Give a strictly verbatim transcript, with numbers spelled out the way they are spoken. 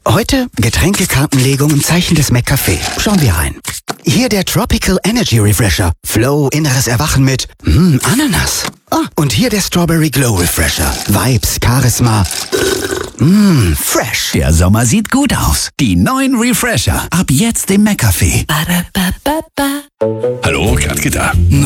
Heute Getränkekartenlegung im Zeichen des McCafé. Schauen wir rein. Hier der Tropical Energy Refresher. Flow, inneres Erwachen mit mm, Ananas. Ah, und hier der Strawberry Glow Refresher. Vibes, Charisma. Mmm, fresh. Der Sommer sieht gut aus. Die neuen Refresher. Ab jetzt im McCafé. Ba-da-ba-ba-ba. Hallo, Katke da.